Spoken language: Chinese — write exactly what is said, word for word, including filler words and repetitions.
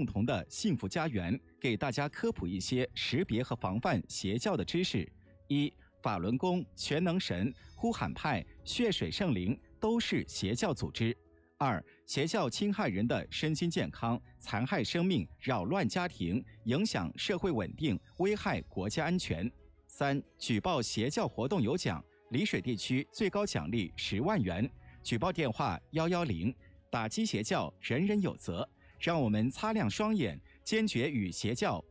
共同的幸福家园，给大家科普一些识别和防范邪教的知识。一、法轮功、全能神、呼喊派、血水圣灵都是邪教组织。二、邪教侵害人的身心健康，残害生命，扰乱家庭，影响社会稳定，危害国家安全。三、举报邪教活动有奖，丽水地区最高奖励十万元。举报电话幺幺零，打击邪教人人有责。让我们擦亮双眼，坚决与邪教